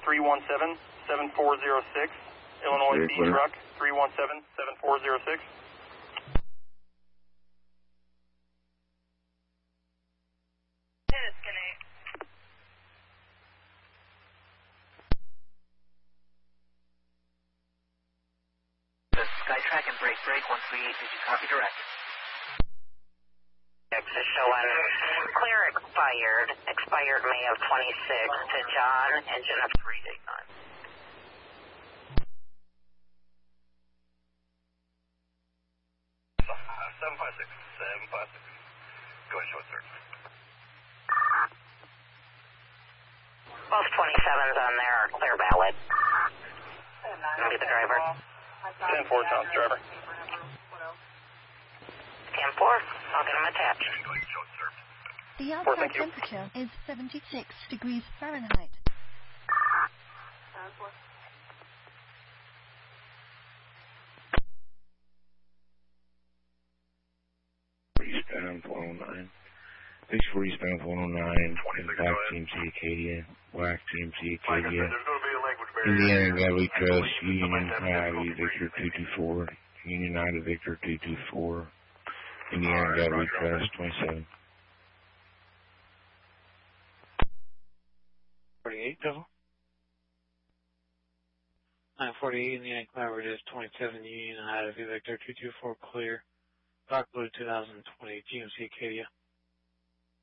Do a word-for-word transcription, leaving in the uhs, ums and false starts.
three one seven, seven four zero six. Illinois B truck, three one seven, seven four zero six. Skytrack and break, break, one three eight, did you copy direct? Exit showing clear expired, expired May of twenty-six to John, engine of three eight nine. seven five six, seven five six. Go ahead, show it, sir. Both twenty-sevens on there are clear valid. I'll be the driver. ten four, Tom's driver. ten four, I'll get him attached. The Four, outside thank you. temperature is seventy-six degrees Fahrenheit. Eastbound one oh nine. six four eastbound one oh nine. Black T M C Acadia. Black T M C Acadia. Indiana Galley Trust. Union Ivy Victor two two four. Union Ida Victor two two four. Indiana Galley Trust twenty-seven. forty-eight, Devil. nine forty-eight, Indiana Cloud is twenty-seven, Union Ida Victor two two four clear. Rock Blue two thousand twenty, G M C Acadia.